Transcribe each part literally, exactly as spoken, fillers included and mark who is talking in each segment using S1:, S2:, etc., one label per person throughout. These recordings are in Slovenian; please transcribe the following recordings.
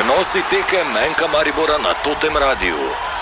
S1: Prenosi tekem M K Maribora na Totem Radiu.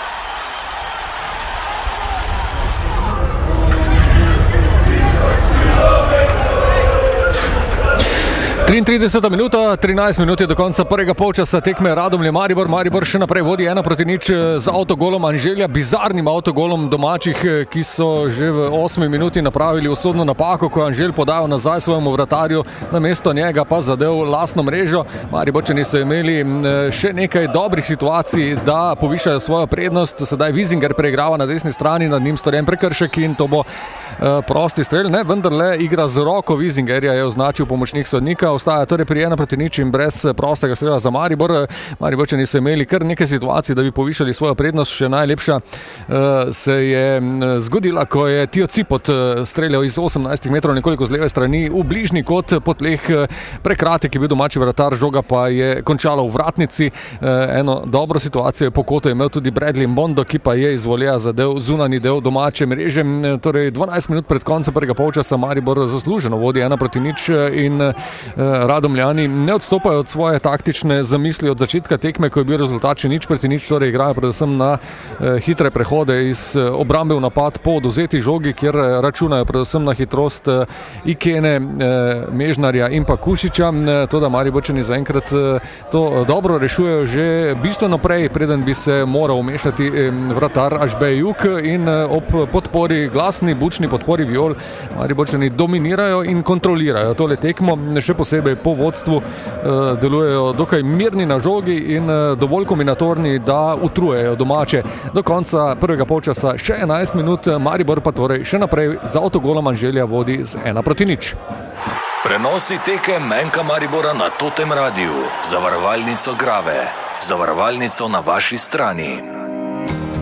S1: triintrideseta minuta, trinajst minut je do konca prvega polčasa tekme Radomlje Maribor. Maribor še naprej vodi ena proti nič z avtogolom Anželja, bizarnim avtogolom domačih, ki so že v osmi minuti napravili usodno napako, ko je Anželj podajal nazaj svojemu vratarju, namesto njega pa zadev lastno mrežo. Mariborčani so imeli še nekaj dobrih situacij, da povišajo svojo prednost. Sedaj Vizinger preigrava na desni strani, nad njim storjen prekršek in to bo prosti strel. Ne, vendarle igra z roko Vizingerja je označil pomočnik sodnika. Ostaja torej pri ena proti nič in brez prostega strela za Maribor. Mariborčani so imeli kar nekaj situacij, da bi povišali svojo prednost. Še najlepša se je zgodila, ko je Tio Cipot streljal iz osemnajstih metrov nekoliko z leve strani v bližnji kot po tleh. Prekratek je bil domači vratar, žoga pa je končala v vratnici. Eno dobro situacijo je po kotu imel tudi Bradley Mbondo, ki pa je iz volja zadev zunanji del domače mreže. Torej dvanajst minut pred koncem prvega polčasa Maribor zasluženo vodi ena proti nič in Radomljani ne odstopajo od svoje taktične zamisli od začetka tekme, ko je bil rezultat še nič proti nič, torej igrajo predvsem na hitre prehode iz obrambe v napad po odvzeti žogi, kjer računajo predvsem na hitrost Ikene, Mežnarja in pa Kušiča. To, da Mariborčani zaenkrat to dobro rešujejo že bistveno prej, preden bi se moral umešati vratar Ažbej Juk in ob podpori, glasni, bučni podpori Viol, Mariborčani dominirajo in kontrolirajo tole tekmo, še posebej po vodstvu delujejo dokaj mirni na žogi in dovolj kombinatorni, da utrujejo domače. Do konca prvega polčasa še enajst minut, Maribor pa torej še naprej z avtogolom Anželja vodi z ena proti nič. Prenosi tekem M K Maribora na Totem Radiu. Zavarovalnico Grave. Zavarovalnico na vaši strani.